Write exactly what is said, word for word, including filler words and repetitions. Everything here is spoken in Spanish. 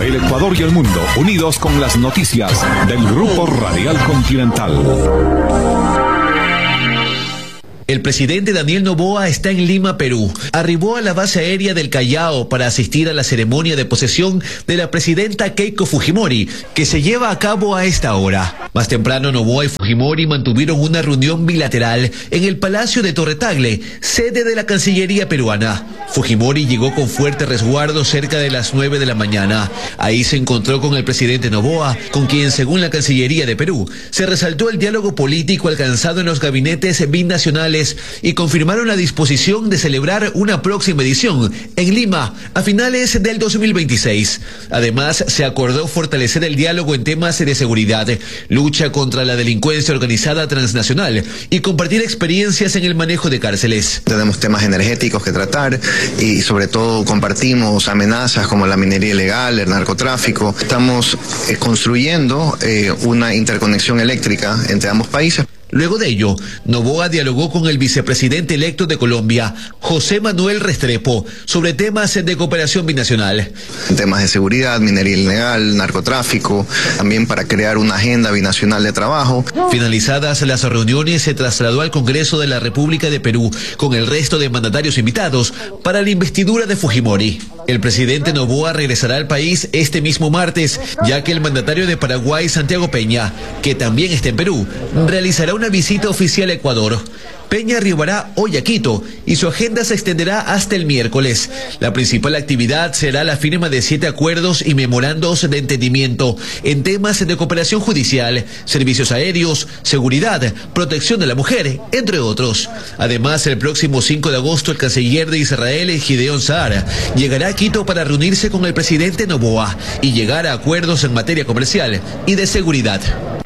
el Ecuador y el mundo, unidos con las noticias del Grupo Radial Continental. El presidente Daniel Noboa está en Lima, Perú. Arribó a la base aérea del Callao para asistir a la ceremonia de posesión de la presidenta Keiko Fujimori, que se lleva a cabo a esta hora. Más temprano, Noboa y Fujimori mantuvieron una reunión bilateral en el Palacio de Torre Tagle, sede de la Cancillería peruana. Fujimori llegó con fuerte resguardo cerca de las nueve de la mañana. Ahí se encontró con el presidente Noboa, con quien, según la Cancillería de Perú, se resaltó el diálogo político alcanzado en los gabinetes binacionales y confirmaron la disposición de celebrar una próxima edición en Lima a finales del dos mil veintiséis. Además, se acordó fortalecer el diálogo en temas de seguridad, lucha contra la delincuencia organizada transnacional y compartir experiencias en el manejo de cárceles. Tenemos temas energéticos que tratar y sobre todo compartimos amenazas como la minería ilegal, el narcotráfico. Estamos eh, construyendo eh, una interconexión eléctrica entre ambos países. Luego de ello, Noboa dialogó con el vicepresidente electo de Colombia, José Manuel Restrepo, sobre temas de cooperación binacional. Temas de seguridad, minería ilegal, narcotráfico, también para crear una agenda binacional de trabajo. Finalizadas las reuniones, se trasladó al Congreso de la República de Perú con el resto de mandatarios invitados para la investidura de Fujimori. El presidente Noboa regresará al país este mismo martes, ya que el mandatario de Paraguay, Santiago Peña, que también está en Perú, realizará una visita oficial a Ecuador. Peña arribará hoy a Quito y su agenda se extenderá hasta el miércoles. La principal actividad será la firma de siete acuerdos y memorandos de entendimiento en temas de cooperación judicial, servicios aéreos, seguridad, protección de la mujer, entre otros. Además, el próximo cinco de agosto, el canciller de Israel, Gideon Saar, llegará a Quito para reunirse con el presidente Noboa y llegar a acuerdos en materia comercial y de seguridad.